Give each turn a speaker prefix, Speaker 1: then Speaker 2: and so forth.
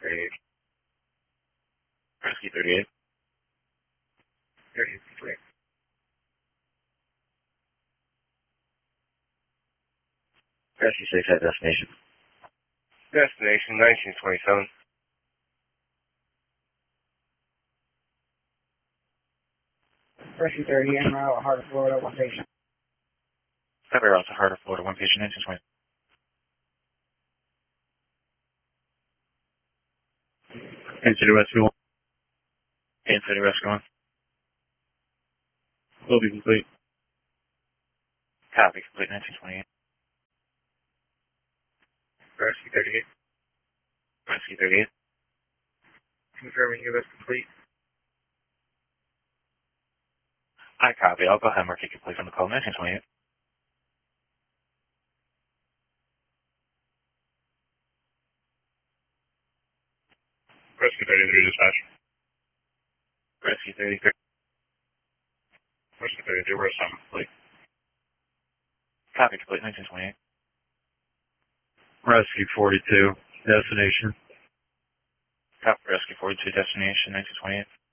Speaker 1: 38.
Speaker 2: Rescue 38.
Speaker 1: 33.
Speaker 2: Rescue 6 at destination.
Speaker 1: Destination 1927.
Speaker 3: Rescue 30 en route, Heart of Florida, one patient.
Speaker 2: Copy route to Heart of Florida, one patient, 1920.
Speaker 4: Kansas City Rescue 1.
Speaker 2: Kansas City Rescue 1.
Speaker 4: Will be complete.
Speaker 2: Copy, complete, 1928.
Speaker 1: Rescue 38.
Speaker 2: Rescue 38.
Speaker 1: Confirming U.S. complete.
Speaker 2: I copy. I'll go ahead and mark it complete from the call, 1928.
Speaker 1: Rescue 33 dispatch.
Speaker 2: Rescue 33.
Speaker 1: Rescue 33, we're assignment complete.
Speaker 2: Copy, complete, 1928.
Speaker 4: Rescue 42. Destination.
Speaker 2: Copy, Rescue 42, destination, 1928.